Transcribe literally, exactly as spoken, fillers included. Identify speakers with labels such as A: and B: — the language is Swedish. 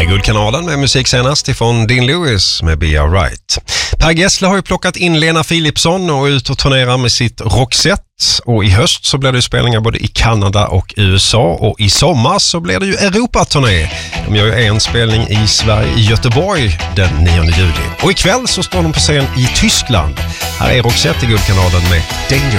A: Guldkanalen med musik senast ifrån Dean Lewis med Be Alright. Per Gessle har ju plockat in Lena Philipsson och ut och turnerar med sitt Roxette. Och i höst så blir det ju spelningar både i Kanada och U S A, och i sommar så blir det ju Europaturné. De gör ju en spelning i Sverige, i Göteborg den nionde juli. Och ikväll så står de på scen i Tyskland. Här är Roxette i Guldkanalen med Danger.